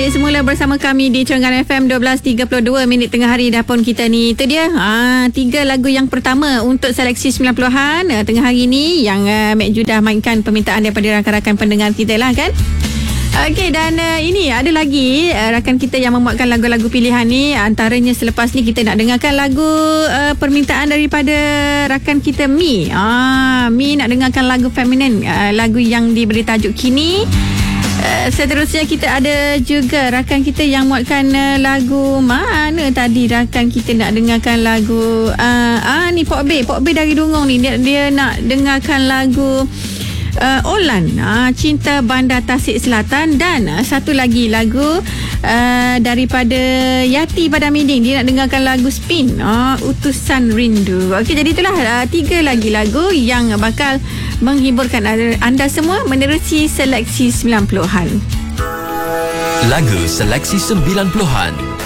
balik semula bersama kami di Terengganu FM 12.32 minit tengah hari dah pun kita ni. Itu dia 3 lagu yang pertama untuk seleksi 90-an tengah hari ni yang Mek Ju dah mainkan permintaan daripada rakan-rakan pendengar kita lah kan. Okey, dan ini ada lagi rakan kita yang memuatkan lagu-lagu pilihan ni. Antaranya selepas ni kita nak dengarkan lagu permintaan daripada rakan kita Mi. Mi nak dengarkan lagu feminin, lagu yang diberi tajuk Kini. Seterusnya kita ada juga rakan kita yang muatkan lagu, mana tadi rakan kita nak dengarkan lagu ni Pok B dari Dungong ni, dia nak dengarkan lagu Olan, Cinta Bandar Tasik Selatan. Dan satu lagi lagu daripada Yati Padang Miding, dia nak dengarkan lagu Spin, Utusan Rindu. Okey, jadi itulah 3 lagi lagu yang bakal menghiburkan anda semua menerusi seleksi 90-an. Lagu seleksi 90-an